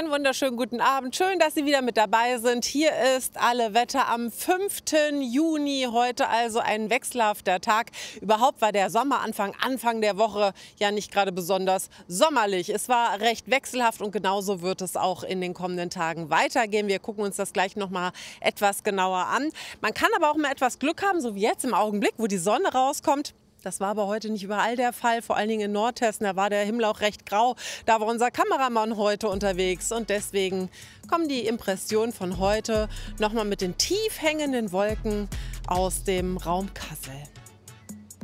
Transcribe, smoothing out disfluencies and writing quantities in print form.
Einen wunderschönen guten Abend. Schön, dass Sie wieder mit dabei sind. Hier ist Alle Wetter am 5. Juni. Heute also ein wechselhafter Tag. Überhaupt war der Sommeranfang, Anfang der Woche ja nicht gerade besonders sommerlich. Es war recht wechselhaft und genauso wird es auch in den kommenden Tagen weitergehen. Wir gucken uns das gleich noch mal etwas genauer an. Man kann aber auch mal etwas Glück haben, so wie jetzt im Augenblick, wo die Sonne rauskommt. Das war aber heute nicht überall der Fall, vor allen Dingen in Nordhessen. Da war der Himmel auch recht grau. Da war unser Kameramann heute unterwegs. Und deswegen kommen die Impressionen von heute nochmal mit den tief hängenden Wolken aus dem Raum Kassel.